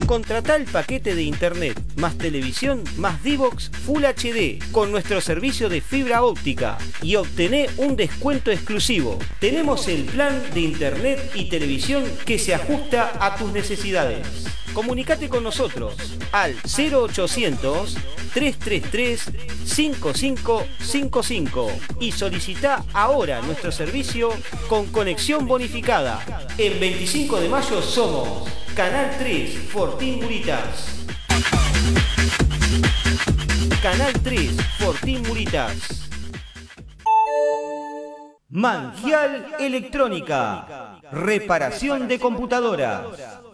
Contratá el paquete de internet, más televisión, más Divox Full HD, con nuestro servicio de fibra óptica y obtené un descuento exclusivo. Tenemos el plan de internet y televisión que se ajusta a tus necesidades. Comunicate con nosotros al 0800 333 5555 y solicita ahora nuestro servicio con conexión bonificada. En 25 de mayo somos Canal 3 Fortín Muritas. Canal 3 Fortín Muritas. Mangial Electrónica. Reparación de computadoras.